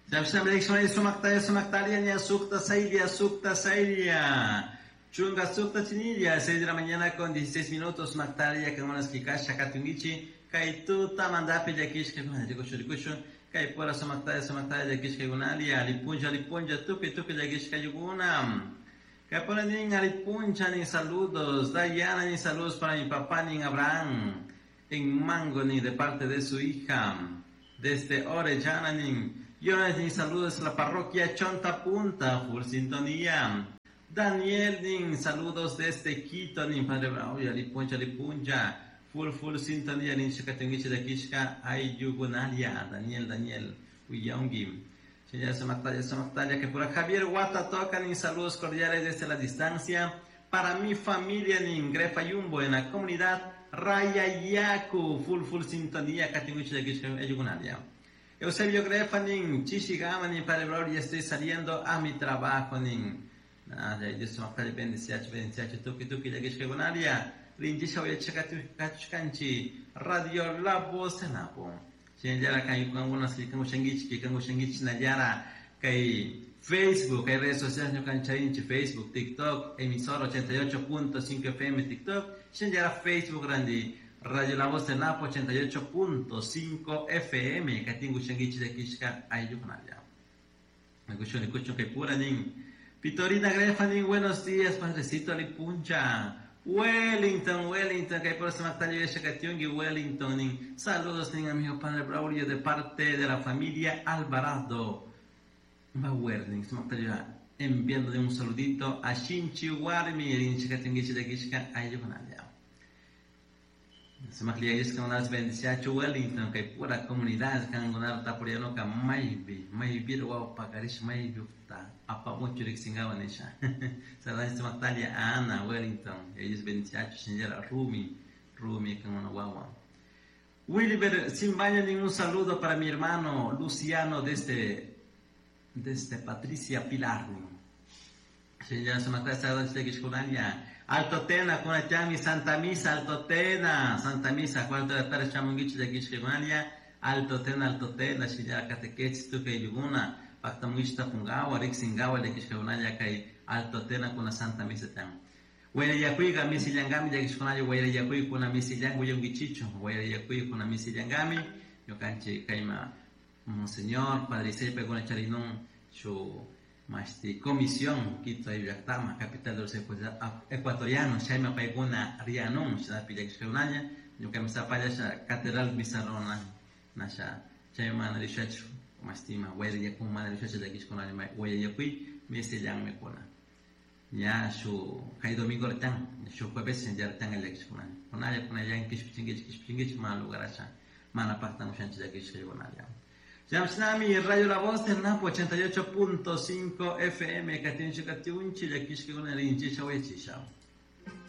Sumaktalia, Sukta Saidia. Chunga Sukta Chinidia, 6 de la mañana con 16 minutos, Maktalia, que unas kikasha katungichi, Kaituta Mandapi Yakish, que no digo Shurikushu, Kaipura Sumaktalia, Yakish, que Gunalia, Lipunja, Tupi, Yakish, Kayugunam. Kapura nin Alipuncha, ni saludos, Dayana, ni saludos para mi papá, ni Abraham, en Mango, ni de parte de su hija, desde Orellana, yo ni saludos a la parroquia Chonta Punta, full sintonía. Daniel, nin saludos desde Quito, nin Padre Bravo, Lipuncha, full sintonía, nin Chakatungichi de Kishka, Ayugunalia, Daniel, Uyaungi. Señora Samactalia, que por Javier Guata toca, nin saludos cordiales desde la distancia. Para mi familia, nin Grefa Yumbo, en la comunidad Raya Yaku, full sintonía, Katungichi de Kishka, Ayugunalia. Eusebio Grefa, nin Chishigama, nin Padre Bravo, y estoy saliendo a mi trabajo, nin. Nada, Dios me acuerda de 28, tuki, ya que es que gunaria, rinjisha voy a checar tu canchi, radio la voz en la voz. Si en yara can con algunas que can ushangichi na yara, que Facebook, hay redes sociales no canchainchi, Facebook, TikTok, emisor 88.5 FM TikTok, si en yara Facebook grande, radio la voz en la 88.5 FM, que tengo ushangichi de kishka, hay yo gunaria. Me escucho que pura nin. Vitorina Grefani, buenos días, padrecito Alipuncha. Wellington, que hay por ese matallo de Shakatiungi, Wellington. Saludos, a mi padre Braulio, de parte de la familia Alvarado. Va Werning, enviándole un saludito a Shinchi Warmi, en Shakatiungi de Kishka, Ayunalia. Se me aclara que unas 28 Wellington, que hay pura comunidad, que han ganado tapuriano, que maybe, wow, pagarish, maybe. Apa mucho de Xingawa Nesha. Saludos a Natalia, Ana, Wellington, ellos 28, señora Rumi, que una guagua. Wilber, sin baño, ningún saludo para mi hermano Luciano desde Patricia Pilar. Señora Samacta, saludos de Gishkunalia. Alto Tena, con la chami, Santa Misa, Santa Misa, cuarto de la tarde, chamungichi de Gishkunalia. Alto Tena, señora Catequetis, tu que yuguna. Pacta muista pungawa, rixingawa, de Kishkaunaya, que alto tena con la Santa Misa tam. Huele yacuiga, misi yangami, de Kishkaunaya, huele yacui con la misi yangu yungichicho, huele yacui con la misi yangami, yo canche caima, Monseñor, Padre Sepe, con el charinón, su comisión, Quito y Yactama, capital de los ecuatorianos, Shaima Paiguna, Rianón, Shadapi de Kishkaunaya, yo que me sapaya, Catedral Bizarrona, Nasha, Shaima Narishachu. Mastima, huele ya con madre fecha de aquí con animal, huele ya kui, me se llama me cona. Ya su hay domingo retán, su jueves en ya retán el ex con animal. Con allá en kishpingich mal lugar allá. Mana pacta mucha gente de aquí con allá. Jamsnami, Radio La Voz del Napo 88.5 FM, que tiene un chica de aquí con el hinchicha o hechizao.